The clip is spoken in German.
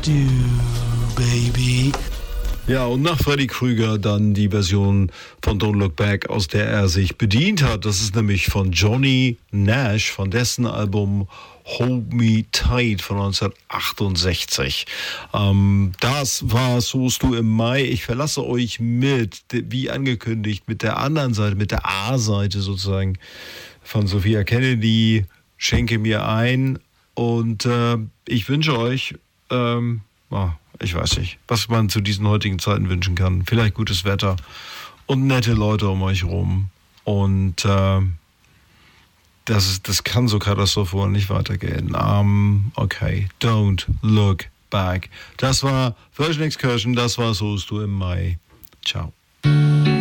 you, baby. Ja, und nach Freddy Krueger dann die Version von Don't Look Back, aus der er sich bedient hat. Das ist nämlich von Johnny Nash, von dessen Album Hold Me Tight von 1968. Das war Soest du im Mai. Ich verlasse euch mit, wie angekündigt, mit der anderen Seite, mit der A-Seite sozusagen von Sophia Kennedy. Schenke mir ein und ich wünsche euch... ich weiß nicht, was man zu diesen heutigen Zeiten wünschen kann. Vielleicht gutes Wetter und nette Leute um euch rum. Und das kann so katastrophal nicht weitergehen. Okay, Don't Look Back. Das war Version Excursion, das war Soest du im Mai. Ciao.